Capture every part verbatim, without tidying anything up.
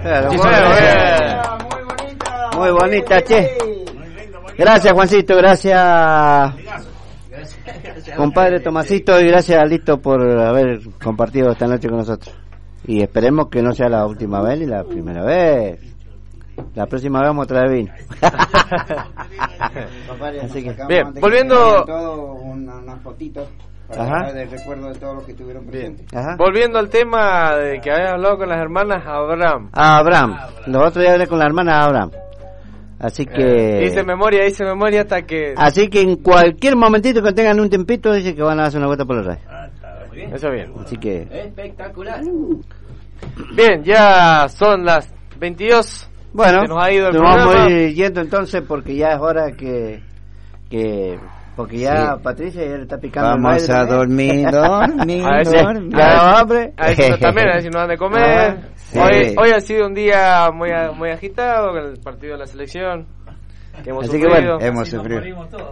Claro, muy, bonita. muy bonita. Muy bonita, che. Gracias, Juancito, gracias, compadre Tomasito, y gracias, Lito, por haber compartido esta noche con nosotros. Y esperemos que no sea la última vez ni la primera vez. La próxima vez vamos a traer vino. Así que, bien, volviendo todo una, unas fotitos para Ajá. de recuerdo de todos los que estuvieron presentes. Ajá. Volviendo al tema de que habías hablado con las hermanas Abraham. Ah, Abraham. Los otros días hablé con la hermana Abraham. Así que... Eh, hice memoria, hice memoria hasta que... Así que en cualquier momentito que tengan un tempito, dice que van a hacer una vuelta por la radio. Ah, está muy bien. Eso bien. Así que... Espectacular. Bien, ya son las veintidós. Bueno, se nos ha ido el nos programa. vamos a ir yendo entonces porque ya es hora que... que porque ya Sí. Patricia ya le está picando Vamos el a baile, dormir, dormir, A ver si- dormir. Ya, hambre. A ver si también, a ver si nos dan de comer. Ah, sí. Hoy, hoy ha sido un día muy muy agitado con el partido de la selección. Que hemos Así que sufrido. bueno, Hemos sufrido.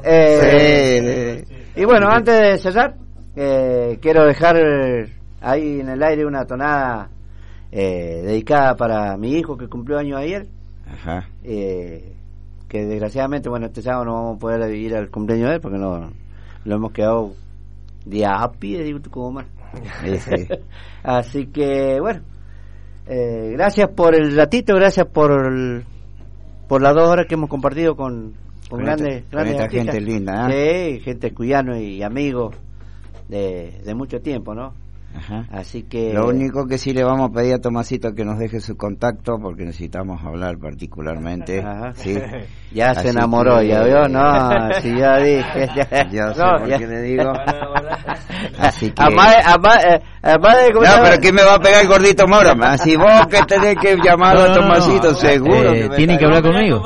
Eh, Sí, y bueno, antes de cerrar, eh, quiero dejar ahí en el aire una tonada eh, dedicada para mi hijo que cumplió años ayer. Ajá. Eh, que desgraciadamente, bueno, este sábado no vamos a poder ir al cumpleaños de él porque no lo hemos quedado de a pie, digo tú como mal. Sí, sí. Así que, bueno, eh, gracias por el ratito, gracias por el, por las dos horas que hemos compartido con, con, Con grandes, esta- grandes con esta artistas. gente linda, ¿eh? Sí, gente cuyano y amigos de, de mucho tiempo, ¿no? Ajá. Así que... Lo único que sí le vamos a pedir a Tomasito que nos deje su contacto porque necesitamos hablar particularmente. Ajá. Sí. Ya Así se enamoró, que- ya vio, no, si ya dije, ya, Yo sé no, por ya. qué le digo. Así que... Además, además, eh, además de... ¿cómo se No, llama? pero ¿quién me va a pegar el gordito Maura? Si vos que tenés que llamar No, a no, no, Tomasito, no. seguro. Eh, que me tienen que pega. hablar conmigo.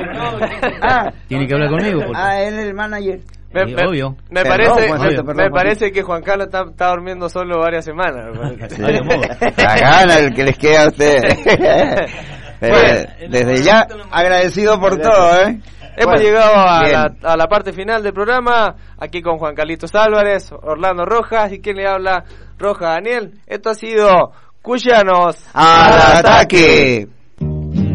Ah, Tiene que hablar conmigo. Porque... ah, él es el manager. Me, Sí, me- obvio. me Perdón, parece, Juancito, me, perdón, me Juancito. parece que Juan Carlos está, está durmiendo solo varias semanas. Sí. Vaya modo. La gana el que les queda a ustedes. Pero, Bueno. desde ya, agradecido por todo, ¿eh? Hemos Bueno, llegado a bien. la, a la parte final del programa, aquí con Juan Carlitos Álvarez, Orlando Rojas, y quien le habla, Roja Daniel. Esto ha sido Cuyanos ¡Al ataque!